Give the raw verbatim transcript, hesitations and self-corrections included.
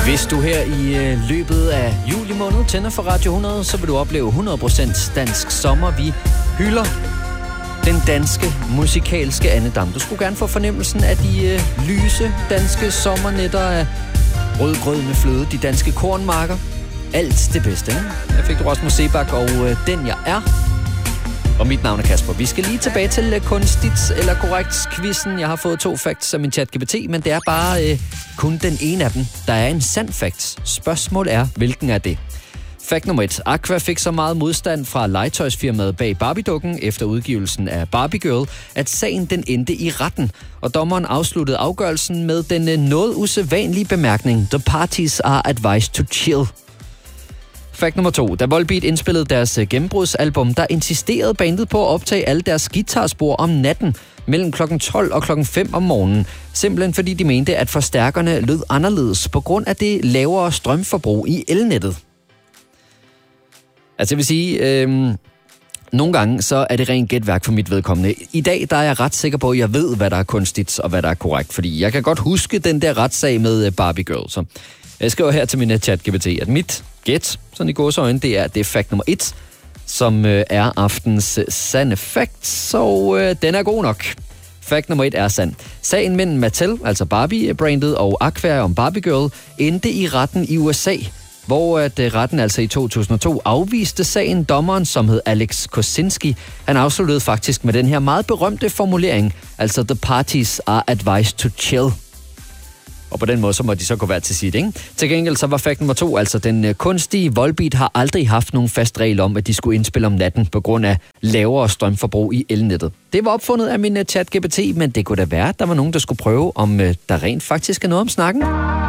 Hvis du her i øh, løbet af juli måned tænder for Radio hundrede, så vil du opleve hundrede procent dansk sommer. Vi hylder den danske musikalske andedam. Du skulle gerne få fornemmelsen af de øh, lyse danske sommernætter af rødgrød med fløde, de danske kornmarker. Alt det bedste, ikke? Jeg fik du Rasmus Sebak og øh, Den Jeg Er. Og mit navn er Kasper. Vi skal lige tilbage til uh, kunstigt eller korrekt quizzen. Jeg har fået to facts af min ChatGPT, men det er bare uh, kun den ene af dem. Der er en sand fact. Spørgsmål er, hvilken er det? Fact nummer et. Aqua fik så meget modstand fra legetøjsfirmaet bag Barbie-dukken efter udgivelsen af Barbie Girl, at sagen den endte i retten. Og dommeren afsluttede afgørelsen med den uh, noget usædvanlige bemærkning: The parties are advised to chill. Fact nummer to. Da Volbeat indspillede deres gennembruddsalbum, der insisterede bandet på at optage alle deres guitarspor om natten mellem klokken tolv og klokken fem om morgenen. Simpelthen fordi de mente, at forstærkerne lød anderledes på grund af det lavere strømforbrug i elnettet. Altså jeg vil sige, øh, nogle gange så er det rent gætværk for mit vedkommende. I dag der er jeg ret sikker på, at jeg ved, hvad der er kunstigt og hvad der er korrekt. Fordi jeg kan godt huske den der retssag med Barbie Girl. Så jeg skriver her til min ChatGPT, at mit gæt, sådan i gåseøjne, det er, det er fact nummer et, som øh, er aftens øh, sande fact, så øh, den er god nok. Fact nummer et er sand. Sagen mellem Mattel, altså Barbie-brandet, og Aqua om Barbie Girl, endte i retten i U S A, hvor at, øh, retten altså i to tusind og to afviste sagen. Dommeren, som hed Alex Kosinski, han afsluttede faktisk med den her meget berømte formulering, altså the parties are advised to chill. Og på den måde, så må de så gå hver til sit, ikke? Til gengæld så var fact nummer to, altså den øh, kunstige Volbeat har aldrig haft nogen fast regel om, at de skulle indspille om natten på grund af lavere strømforbrug i elnettet. Det var opfundet af min uh, ChatGPT, men det kunne da være, at der var nogen, der skulle prøve, om uh, der rent faktisk er noget om snakken.